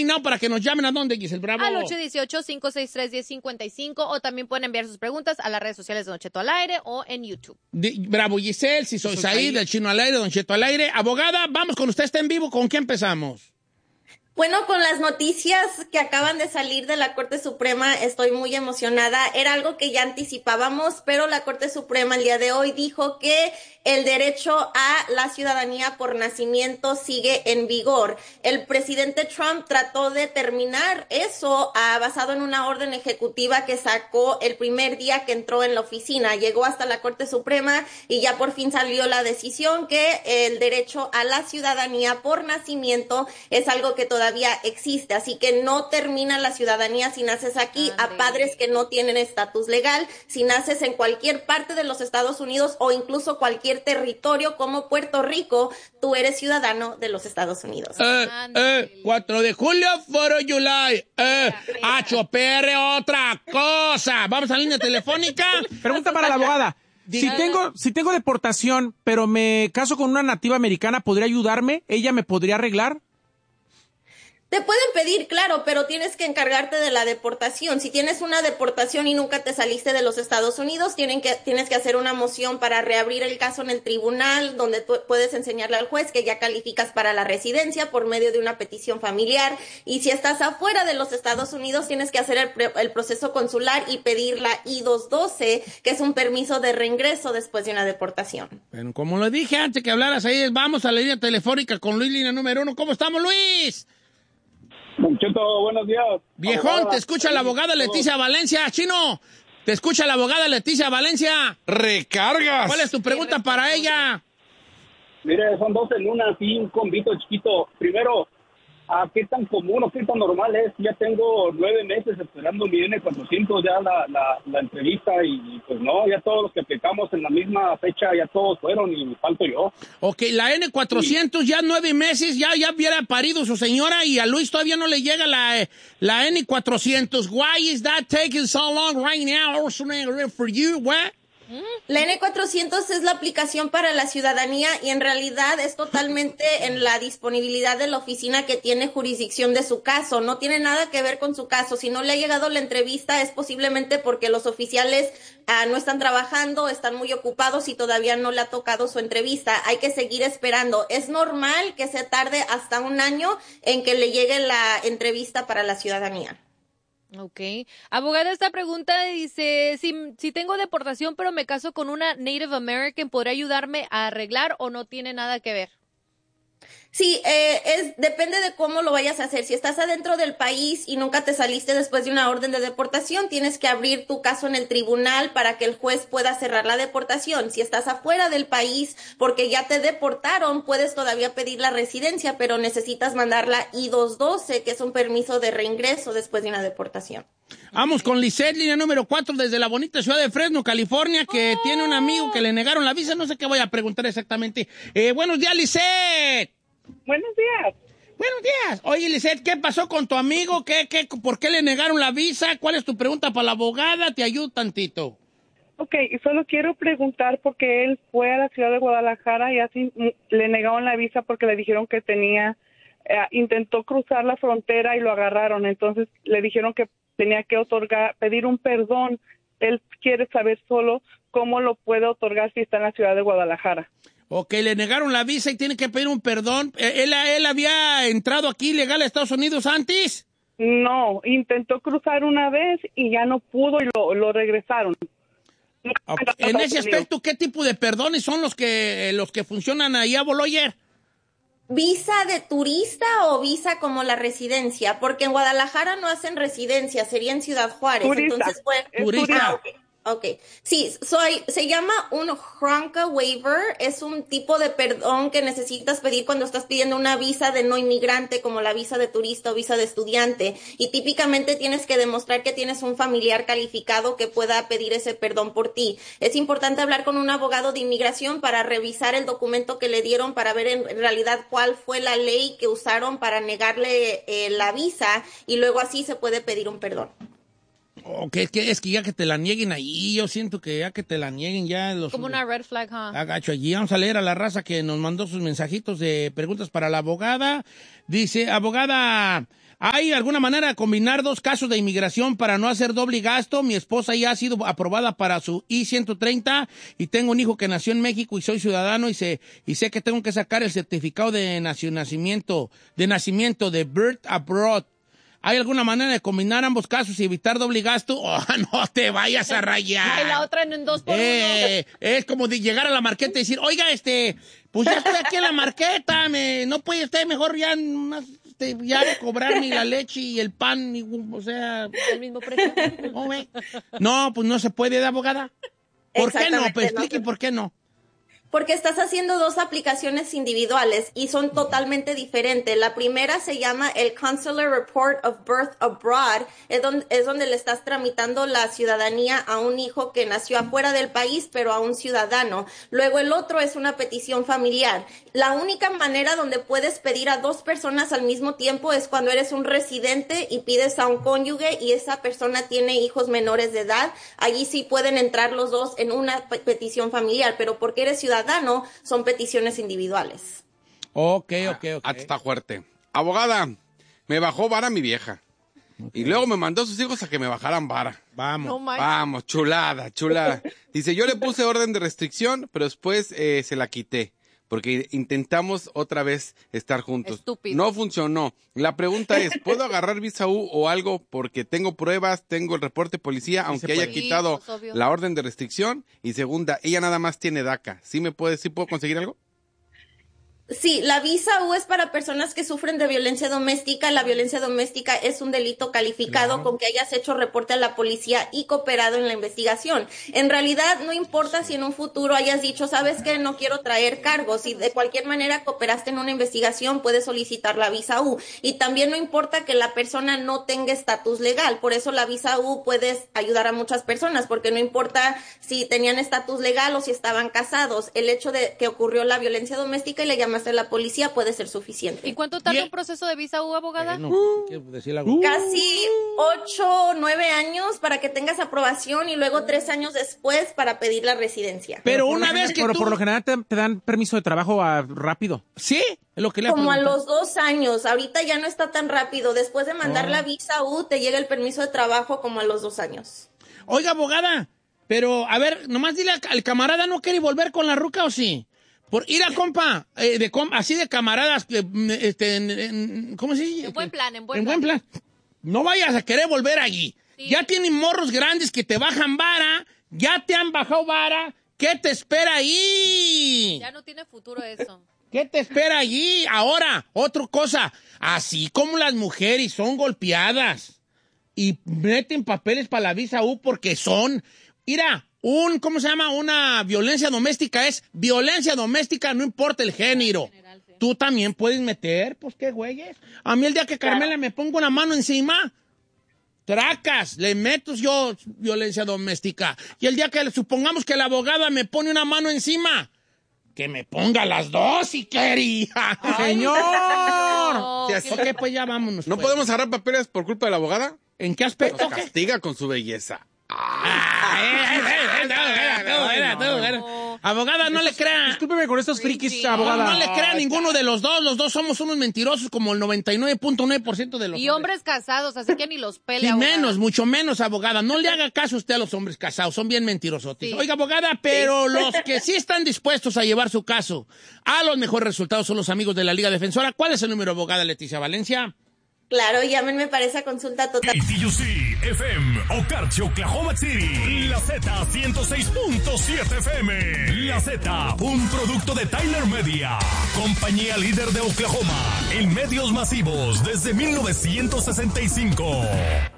right now para que nos llamen a dónde, Giselle Bravo. Al 818-563-1055 o también pueden enviar sus preguntas a las redes sociales de Don Cheto al Aire o en YouTube. Bravo, Giselle, si soy Said, del Chino al Aire, Don Cheto al Aire. Abogada, vamos con usted, está en vivo. ¿Con qué empezamos? Bueno, con las noticias que acaban de salir de la Corte Suprema, estoy muy emocionada. Era algo que ya anticipábamos, pero la Corte Suprema el día de hoy dijo que el derecho a la ciudadanía por nacimiento sigue en vigor. El presidente Trump trató de terminar eso basado en una orden ejecutiva que sacó el primer día que entró en la oficina. Llegó hasta la Corte Suprema y ya por fin salió la decisión que el derecho a la ciudadanía por nacimiento es algo que todavía existe, así que no termina la ciudadanía si naces aquí. A padres que no tienen estatus legal, si naces en cualquier parte de los Estados Unidos o incluso cualquier territorio como Puerto Rico, tú eres ciudadano de los Estados Unidos. 4 de julio, 4 de July. HPR, otra cosa. Vamos a la línea telefónica. Pregunta para la abogada. Si tengo deportación, pero me caso con una nativa americana, ¿podría ayudarme? ¿Ella me podría arreglar? Te pueden pedir, claro, pero tienes que encargarte de la deportación. Si tienes una deportación y nunca te saliste de los Estados Unidos, tienes que hacer una moción para reabrir el caso en el tribunal, donde tú puedes enseñarle al juez que ya calificas para la residencia por medio de una petición familiar. Y si estás afuera de los Estados Unidos, tienes que hacer el proceso consular y pedir la I-212, que es un permiso de reingreso después de una deportación. Bueno, como lo dije antes que hablaras ahí, vamos a la línea telefónica con Luis, línea número 1. ¿Cómo estamos, Luis? Don Cheto, buenos días. Viejón, abogada, te escucha la abogada Leticia Valencia. Chino, te escucha la abogada Leticia Valencia. ¡Recargas! ¿Cuál es tu pregunta para ella? Mire, son dos en una, así, un convito chiquito. Primero, ¿a qué tan común o qué tan normal es? Ya tengo 9 meses esperando mi N400 ya la entrevista y pues no, ya todos los que aplicamos en la misma fecha ya todos fueron y me falto yo. Ok, la N400 sí. Ya 9 meses, ya hubiera parido su señora y a Luis todavía no le llega la N400. Why is that taking so long right now for you? What? La N400 es la aplicación para la ciudadanía y en realidad es totalmente en la disponibilidad de la oficina que tiene jurisdicción de su caso. No tiene nada que ver con su caso. Si no le ha llegado la entrevista es posiblemente porque los oficiales no están trabajando, están muy ocupados y todavía no le ha tocado su entrevista. Hay que seguir esperando. Es normal que se tarde hasta 1 año en que le llegue la entrevista para la ciudadanía. Ok. Abogada, esta pregunta dice, si tengo deportación pero me caso con una Native American, ¿podría ayudarme a arreglar o no tiene nada que ver? Sí, depende de cómo lo vayas a hacer. Si estás adentro del país y nunca te saliste después de una orden de deportación, tienes que abrir tu caso en el tribunal para que el juez pueda cerrar la deportación. Si estás afuera del país porque ya te deportaron, puedes todavía pedir la residencia, pero necesitas mandar la I-212, que es un permiso de reingreso después de una deportación. Vamos con Lisette, línea número 4, desde la bonita ciudad de Fresno, California, que tiene un amigo que le negaron la visa. No sé qué voy a preguntar exactamente. Buenos días, Lisette. Buenos días. Buenos días. Oye, Lisette, ¿qué pasó con tu amigo? ¿Por qué le negaron la visa? ¿Cuál es tu pregunta para la abogada? Te ayudo tantito. Ok, solo quiero preguntar porque él fue a la ciudad de Guadalajara y así le negaron la visa porque le dijeron que intentó cruzar la frontera y lo agarraron. Entonces le dijeron que tenía que pedir un perdón. Él quiere saber solo cómo lo puede otorgar si está en la ciudad de Guadalajara. Ok, le negaron la visa y tiene que pedir un perdón. ¿Él había entrado aquí legal a Estados Unidos antes? No, intentó cruzar una vez y ya no pudo y lo regresaron. Okay. En ese aspecto, ¿qué tipo de perdones son los que funcionan ahí a Boloyer? ¿Visa de turista o visa como la residencia? Porque en Guadalajara no hacen residencia, sería en Ciudad Juárez. Turista. Entonces, Turista. Okay. Sí, se llama un HRONCA waiver, es un tipo de perdón que necesitas pedir cuando estás pidiendo una visa de no inmigrante como la visa de turista o visa de estudiante y típicamente tienes que demostrar que tienes un familiar calificado que pueda pedir ese perdón por ti. Es importante hablar con un abogado de inmigración para revisar el documento que le dieron para ver en realidad cuál fue la ley que usaron para negarle la visa y luego así se puede pedir un perdón. Ok, es que ya que te la nieguen ahí, yo siento que ya que te la nieguen ya los... Como una red flag, ¿huh? Agacho allí. Vamos a leer a la raza que nos mandó sus mensajitos de preguntas para la abogada. Dice, abogada, ¿Hay alguna manera de combinar 2 casos de inmigración para no hacer doble gasto? Mi esposa ya ha sido aprobada para su I-130 y tengo un hijo que nació en México y soy ciudadano y sé que tengo que sacar el certificado de nacimiento de Birth Abroad. ¿Hay alguna manera de combinar ambos casos y evitar doble gasto? Oh, no te vayas a rayar. Y la otra en 2 por 1. Es como de llegar a la marqueta y decir, oiga, pues ya estoy aquí en la marqueta, no puede usted mejor ya cobrarme la leche y el pan, o sea... ¿El mismo precio? No, pues no se puede, abogada. ¿Por qué no? Pues explique por qué no. Porque estás haciendo 2 aplicaciones individuales y son totalmente diferentes. La primera se llama el Consular Report of Birth Abroad, es donde le estás tramitando la ciudadanía a un hijo que nació afuera del país, pero a un ciudadano. Luego el otro es una petición familiar. La única manera donde puedes pedir a 2 personas al mismo tiempo es cuando eres un residente y pides a un cónyuge y esa persona tiene hijos menores de edad. Allí sí pueden entrar los 2 en una petición familiar, pero porque eres ciudadano, son peticiones individuales. Ok. Está fuerte. Abogada, me bajó vara mi vieja. Okay. Y luego me mandó a sus hijos a que me bajaran vara. Vamos, chulada. Dice, yo le puse orden de restricción, pero después se la quité. Porque intentamos otra vez estar juntos. Estúpido. No funcionó. La pregunta es, ¿puedo agarrar visa U o algo? Porque tengo pruebas, tengo el reporte policía, aunque haya quitado la orden de restricción. Y segunda, ella nada más tiene DACA. ¿Sí puedo conseguir algo? Sí, la visa U es para personas que sufren de violencia doméstica. La violencia doméstica es un delito calificado con que hayas hecho reporte a la policía y cooperado en la investigación. En realidad, no importa si en un futuro hayas dicho, ¿sabes qué? No quiero traer cargos. Si de cualquier manera cooperaste en una investigación, puedes solicitar la visa U. Y también no importa que la persona no tenga estatus legal. Por eso la visa U puedes ayudar a muchas personas, porque no importa si tenían estatus legal o si estaban casados. El hecho de que ocurrió la violencia doméstica y le llamaste a la policía puede ser suficiente. ¿Y cuánto tarda un proceso de visa U, abogada? Casi 8 o 9 años para que tengas aprobación y luego 3 años después para pedir la residencia. Pero una vez que Pero por lo general te dan permiso de trabajo rápido. ¿Sí? Es lo que le como a los 2 años. Ahorita ya no está tan rápido. Después de mandar la visa U, te llega el permiso de trabajo como a los 2 años. Oiga, abogada, pero a ver, nomás dile al camarada, ¿no quiere volver con la ruca o sí? Por ir a compa, así de camaradas, ¿cómo se dice? En buen plan. No vayas a querer volver allí. Sí. Ya tienen morros grandes que te bajan vara, ya te han bajado vara. ¿Qué te espera ahí? Ya no tiene futuro eso. ¿Qué te espera allí? Ahora, otra cosa. Así como las mujeres son golpeadas y meten papeles para la visa U porque son... Mira, ¿cómo se llama? Una violencia doméstica es violencia doméstica, no importa el género. General, sí. Tú también puedes meter, pues qué güeyes. A mí el día que Carmela me pongo una mano encima, tracas, le meto yo violencia doméstica. Y el día que supongamos que la abogada me pone una mano encima, que me ponga las 2 si quería. ¡Señor! No, ok, pues ya vámonos. ¿No podemos agarrar papeles por culpa de la abogada? ¿En qué aspecto? Nos castiga con su belleza. Abogada, no le crea. Discúlpeme con estos frikis, abogada. No le crea a ninguno de los dos. Los dos somos unos mentirosos como el 99.9% de los y hombres casados, así que ni los pele, sí, menos, mucho menos, abogada. No le haga caso usted a los hombres casados. Son bien mentirosos. Sí. Oiga, abogada, pero los que sí están dispuestos a llevar su caso a los mejores resultados son los amigos de la Liga Defensora. ¿Cuál es el número, abogada Leticia Valencia? Claro, llámenme para esa consulta total. ATUC FM, Okarche, Oklahoma City. La Z 106.7 FM. La Z, un producto de Tyler Media. Compañía líder de Oklahoma en medios masivos desde 1965.